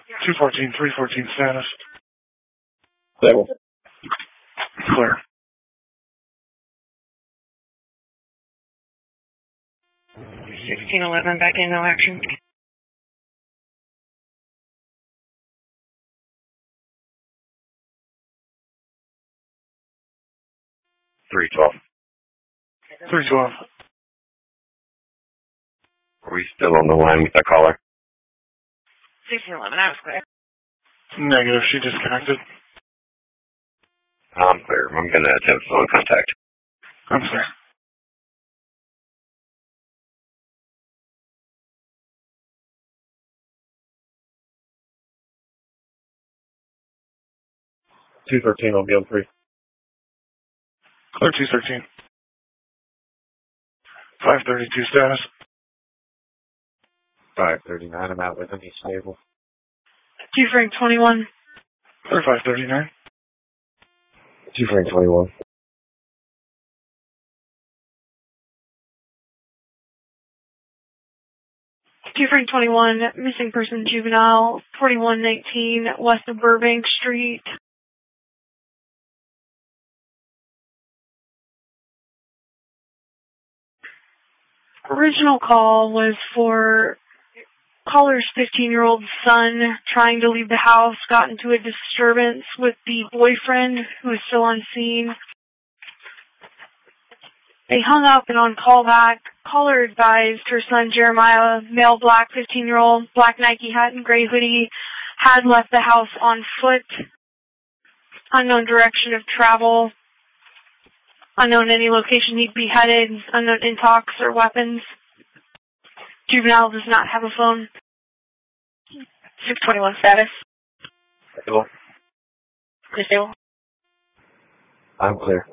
214, 314 status. Stable. Clear. 1611 back in, no action. $312. Are we still on the line with that caller? 1611, I was clear. Negative, she disconnected. I'm clear. I'm going to attempt phone contact. I'm clear. $213 on Gale 3. Clear 213. 532 status. 539, I'm out with him. He's stable. 2 Frank 21. Clear 539. 2 Frank 21. 2 Frank 21, missing person juvenile, 4119 west of Burbank Street. Original call was for caller's 15-year-old son trying to leave the house, got into a disturbance with the boyfriend who is still on scene. They hung up and on callback, caller advised her son Jeremiah, male black 15-year-old, black Nike hat and gray hoodie, had left the house on foot, unknown direction of travel, unknown any location he'd be headed, unknown intox or weapons. Juvenile does not have a phone. 621 status. Stable. Stable. I'm clear.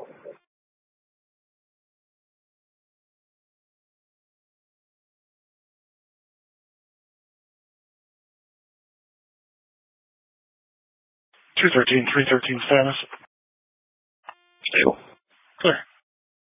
$213, 313 status. Stable. Clear.